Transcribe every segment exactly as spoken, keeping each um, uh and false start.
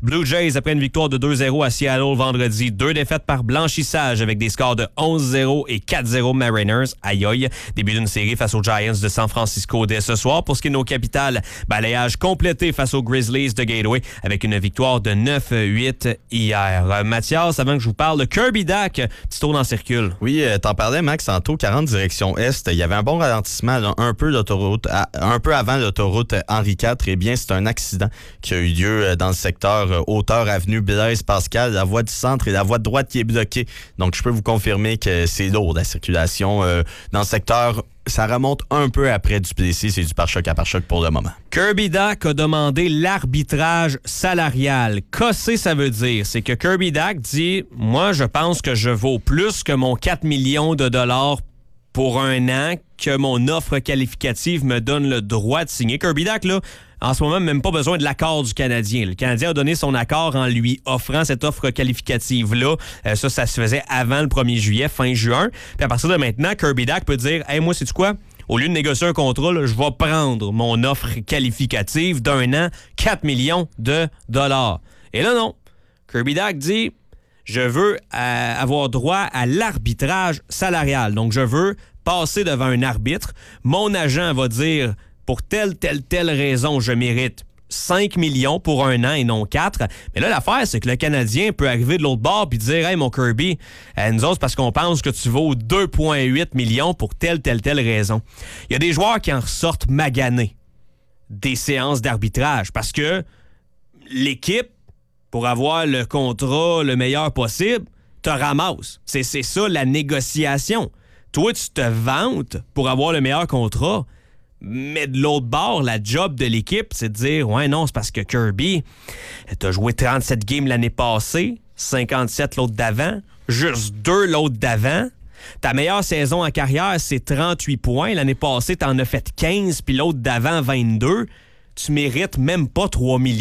Blue Jays, après une victoire de deux zéro à Seattle vendredi, deux défaites par blanchissage avec des scores de onze zéro et quatre zéro Mariners. Aïe aïe. Début d'une série face aux Giants de San Francisco dès ce soir. Pour ce qui est de nos capitales, balayage complété face aux Grizzlies de Gateway avec une victoire de neuf huit hier. Euh, Mathias, avant que je vous parle de Kirby Dach, petit tour dans le circule. Oui, euh, t'en parlais, Max, tantôt, quarante direction Est. Il y avait un bon ralentissement là, un peu d'autoroute, à, un peu avant l'autoroute Henri quatre. Eh bien, c'est un accident qui a eu lieu euh, dans le secteur euh, hauteur avenue Blaise Pascal, la voie du centre et la voie de droite qui est bloquée. Donc, je peux vous confirmer que c'est lourd la circulation euh, dans le secteur. Ça remonte un peu après Duplessis, c'est du pare-choc à pare-choc pour le moment. Kirby Dach a demandé l'arbitrage salarial. Qu'est-ce que ça veut dire? C'est que Kirby Dach dit « Moi, je pense que je vaux plus que mon quatre millions de dollars pour un an que mon offre qualificative me donne le droit de signer. » Kirby Dach, là, en ce moment, même pas besoin de l'accord du Canadien. Le Canadien a donné son accord en lui offrant cette offre qualificative-là. Euh, ça, ça se faisait avant le premier juillet, fin juin. Puis à partir de maintenant, Kirby Dach peut dire « Hey, moi, sais-tu quoi? Au lieu de négocier un contrat, là, je vais prendre mon offre qualificative d'un an, quatre millions de dollars. » Et là, non. Kirby Dach dit « Je veux euh, avoir droit à l'arbitrage salarial. Donc, je veux passer devant un arbitre. Mon agent va dire « Pour telle, telle, telle raison, je mérite cinq millions pour un an et non quatre. » Mais là, l'affaire, c'est que le Canadien peut arriver de l'autre bord puis dire « Hey, mon Kirby, euh, nous autres, c'est parce qu'on pense que tu vaux deux virgule huit millions pour telle, telle, telle raison. » Il y a des joueurs qui en ressortent maganés des séances d'arbitrage parce que l'équipe, pour avoir le contrat le meilleur possible, te ramasse. C'est, c'est ça, la négociation. Toi, tu te vantes pour avoir le meilleur contrat. Mais de l'autre bord, la job de l'équipe, c'est de dire « Ouais, non, c'est parce que Kirby, t'as joué trente-sept games l'année passée, cinquante-sept l'autre d'avant, juste deux l'autre d'avant. Ta meilleure saison en carrière, c'est trente-huit points. L'année passée, t'en as fait quinze, puis l'autre d'avant, vingt-deux. Tu mérites même pas trois millions. »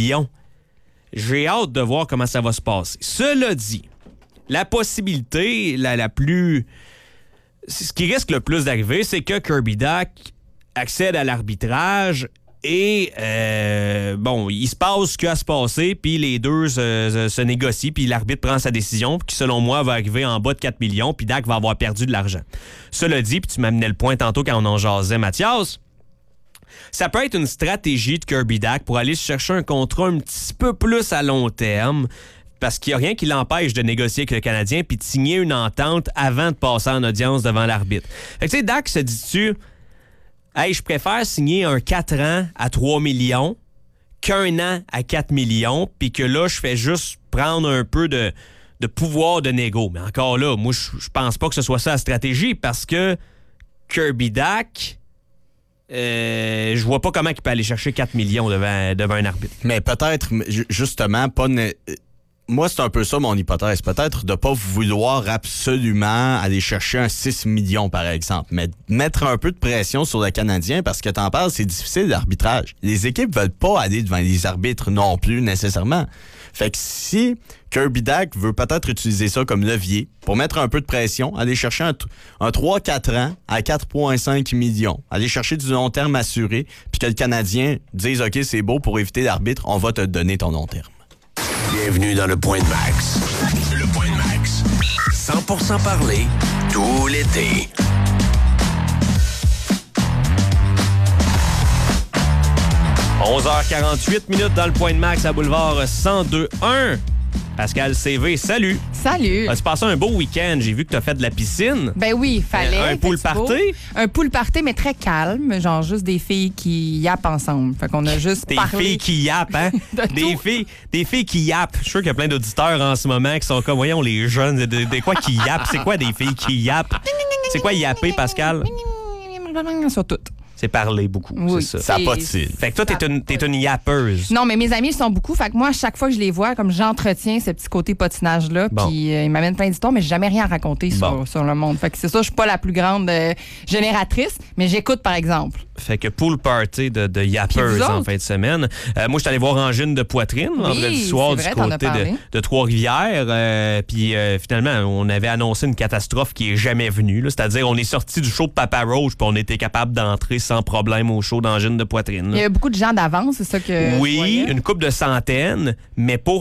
J'ai hâte de voir comment ça va se passer. Cela dit, la possibilité la, la plus... Ce qui risque le plus d'arriver, c'est que Kirby Dach accède à l'arbitrage et, euh, bon, il se passe ce qu'il a à se passer, puis les deux se, se négocient, puis l'arbitre prend sa décision, qui, selon moi, va arriver en bas de quatre millions, puis Dach va avoir perdu de l'argent. Cela dit, puis tu m'amenais le point tantôt quand on en jasait, Mathias, ça peut être une stratégie de Kirby Dach pour aller chercher un contrat un petit peu plus à long terme, parce qu'il n'y a rien qui l'empêche de négocier avec le Canadien puis de signer une entente avant de passer en audience devant l'arbitre. Fait que tu sais, Dach se dit-tu... Hey, je préfère signer un quatre ans à trois millions qu'un an à quatre millions, puis que là, je fais juste prendre un peu de, de pouvoir de négo. Mais encore là, moi, je pense pas que ce soit ça la stratégie, parce que Kirby Dach, euh, je vois pas comment il peut aller chercher quatre millions devant, devant un arbitre. Mais peut-être, justement, pas... Ne... Moi, c'est un peu ça mon hypothèse. Peut-être de ne pas vouloir absolument aller chercher un six millions, par exemple. Mais mettre un peu de pression sur le Canadien, parce que t'en parles, c'est difficile l'arbitrage. Les équipes veulent pas aller devant les arbitres non plus, nécessairement. Fait que si Kirby Dach veut peut-être utiliser ça comme levier pour mettre un peu de pression, aller chercher un, un trois quatre ans à quatre virgule cinq millions, aller chercher du long terme assuré, puis que le Canadien dise « OK, c'est beau, pour éviter l'arbitre, on va te donner ton long terme. » Bienvenue dans le Point de Max. Le Point de Max. cent pour cent parlé, tout l'été. onze heures quarante-huit minutes dans le Point de Max à Boulevard cent deux un. Pascal C V, salut. Salut. As-tu passé un beau week-end? J'ai vu que tu as fait de la piscine. Ben oui, il fallait. Un, un pool party? Un pool party, mais très calme. Genre juste des filles qui yappent ensemble. Fait qu'on a juste Des parlé. filles qui yappent, hein? De des, tout. filles, des filles qui yappent. Je suis sûr qu'il y a plein d'auditeurs en ce moment qui sont comme, voyons, les jeunes, de, de, de quoi qui yappent? C'est quoi des filles qui yappent? C'est quoi yapper, Pascal? Sur toutes. C'est parler beaucoup, Oui, c'est ça. Ça n'a pas de c'est- style. Fait que toi, t'es une, t'es une yappeuse. Non, mais mes amis, ils sont beaucoup. Fait que moi, à chaque fois que je les vois, comme j'entretiens ce petit côté potinage-là, Bon. puis euh, ils m'amènent plein d'histoires, mais j'ai jamais rien à raconter sur, Bon. sur le monde. Fait que c'est ça, je suis pas la plus grande euh, génératrice, mais j'écoute, par exemple. Fait que pool party de, de Puis yappeuse vous en autres? fin de semaine. Euh, moi, je suis allé voir Angine de poitrine vendredi soir c'est du vrai, t'en as côté de, parlé. de Trois-Rivières. Euh, Puis euh, finalement, on avait annoncé une catastrophe qui est jamais venue. là. C'est-à-dire, on est sorti du show de Papa Roach puis on était capable d'entrer sans problème au show d'Angine de poitrine. Il y là. a beaucoup de gens d'avance, c'est ça que. je Oui, voyais. une couple de centaines, mais pour